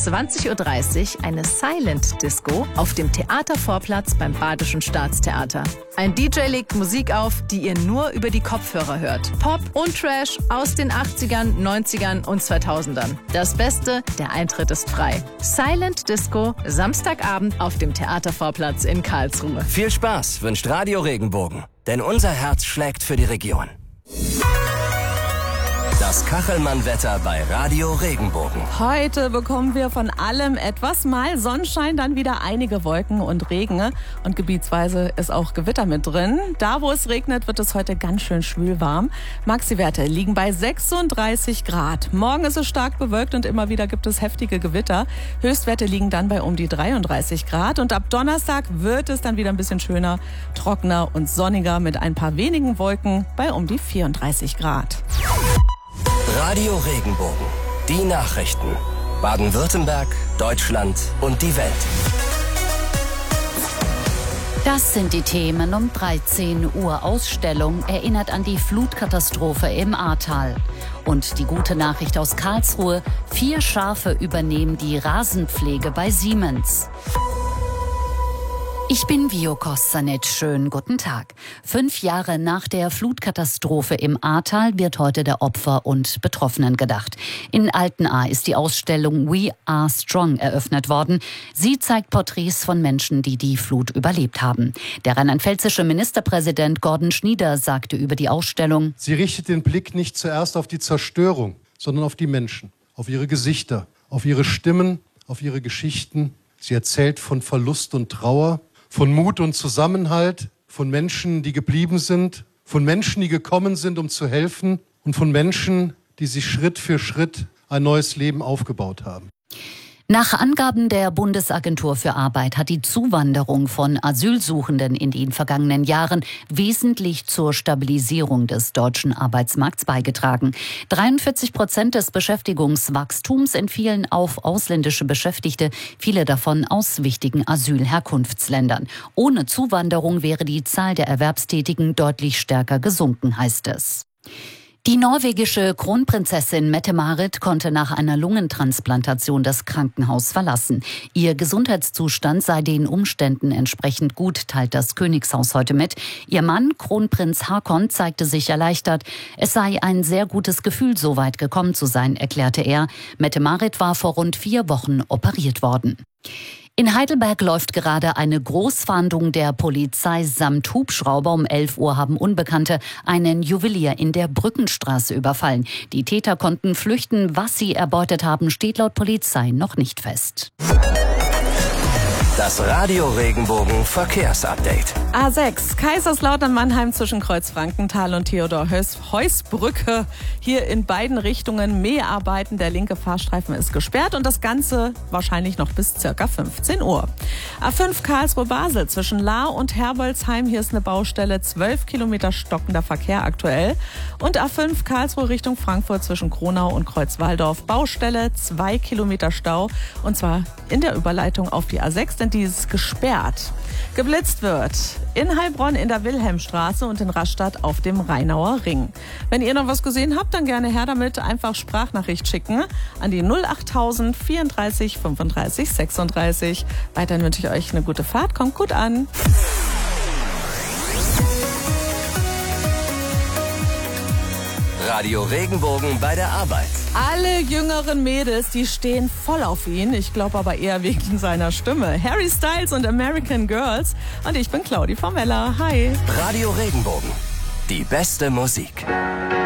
20.30 Uhr eine Silent Disco auf dem Theatervorplatz beim Badischen Staatstheater. Ein DJ legt Musik auf, die ihr nur über die Kopfhörer hört. Pop und Trash aus den 80ern, 90ern und 2000ern. Das Beste, der Eintritt ist frei. Silent Disco, Samstagabend auf dem Theatervorplatz in Karlsruhe. Viel Spaß wünscht Radio Regenbogen, denn unser Herz schlägt für die Region. Das Kachelmann-Wetter bei Radio Regenbogen. Heute bekommen wir von allem etwas. Mal Sonnenschein, dann wieder einige Wolken und Regen. Und gebietsweise ist auch Gewitter mit drin. Da, wo es regnet, wird es heute ganz schön schwülwarm. Maxi-Werte liegen bei 36 Grad. Morgen ist es stark bewölkt und immer wieder gibt es heftige Gewitter. Höchstwerte liegen dann bei um die 33 Grad. Und ab Donnerstag wird es dann wieder ein bisschen schöner, trockener und sonniger mit ein paar wenigen Wolken bei um die 34 Grad. Radio Regenbogen. Die Nachrichten. Baden-Württemberg, Deutschland und die Welt. Das sind die Themen um 13 Uhr. Ausstellung erinnert an die Flutkatastrophe im Ahrtal. Und die gute Nachricht aus Karlsruhe: 4 Schafe übernehmen die Rasenpflege bei Siemens. Ich bin Vio Kostanic. Schönen guten Tag. 5 Jahre nach der Flutkatastrophe im Ahrtal wird heute der Opfer und Betroffenen gedacht. In Altenahr ist die Ausstellung We Are Strong eröffnet worden. Sie zeigt Porträts von Menschen, die die Flut überlebt haben. Der rheinland-pfälzische Ministerpräsident Gordon Schnieder sagte über die Ausstellung: Sie richtet den Blick nicht zuerst auf die Zerstörung, sondern auf die Menschen, auf ihre Gesichter, auf ihre Stimmen, auf ihre Geschichten. Sie erzählt von Verlust und Trauer, von Mut und Zusammenhalt, von Menschen, die geblieben sind, von Menschen, die gekommen sind, um zu helfen, und von Menschen, die sich Schritt für Schritt ein neues Leben aufgebaut haben. Nach Angaben der Bundesagentur für Arbeit hat die Zuwanderung von Asylsuchenden in den vergangenen Jahren wesentlich zur Stabilisierung des deutschen Arbeitsmarkts beigetragen. 43% des Beschäftigungswachstums entfielen auf ausländische Beschäftigte, viele davon aus wichtigen Asylherkunftsländern. Ohne Zuwanderung wäre die Zahl der Erwerbstätigen deutlich stärker gesunken, heißt es. Die norwegische Kronprinzessin Mette-Marit konnte nach einer Lungentransplantation das Krankenhaus verlassen. Ihr Gesundheitszustand sei den Umständen entsprechend gut, teilt das Königshaus heute mit. Ihr Mann, Kronprinz Haakon, zeigte sich erleichtert. Es sei ein sehr gutes Gefühl, so weit gekommen zu sein, erklärte er. Mette-Marit war vor rund 4 Wochen operiert worden. In Heidelberg läuft gerade eine Großfahndung der Polizei samt Hubschrauber. Um 11 Uhr haben Unbekannte einen Juwelier in der Brückenstraße überfallen. Die Täter konnten flüchten. Was sie erbeutet haben, steht laut Polizei noch nicht fest. Das Radio Regenbogen Verkehrsupdate. A6, Kaiserslautern-Mannheim zwischen Kreuz-Frankenthal und Theodor-Heuss-Brücke. Hier in beiden Richtungen Mäharbeiten. Der linke Fahrstreifen ist gesperrt und das Ganze wahrscheinlich noch bis ca. 15 Uhr. A5 Karlsruhe-Basel zwischen Lahr und Herbolzheim. Hier ist eine Baustelle, 12 Kilometer stockender Verkehr aktuell. Und A5 Karlsruhe Richtung Frankfurt zwischen Kronau und Kreuzwaldorf. Baustelle, 2 Kilometer Stau. Und zwar in der Überleitung auf die A6, denn die ist gesperrt. Geblitzt wird in Heilbronn in der Wilhelmstraße und in Rastatt auf dem Rheinauer Ring. Wenn ihr noch was gesehen habt, dann gerne her damit. Einfach Sprachnachricht schicken an die 08000 34 35 36. Weiterhin wünsche ich euch eine gute Fahrt. Kommt gut an. Radio Regenbogen bei der Arbeit. Alle jüngeren Mädels, die stehen voll auf ihn. Ich glaube aber eher wegen seiner Stimme. Harry Styles und American Girls. Und ich bin Claudi Formella. Hi. Radio Regenbogen. Die beste Musik.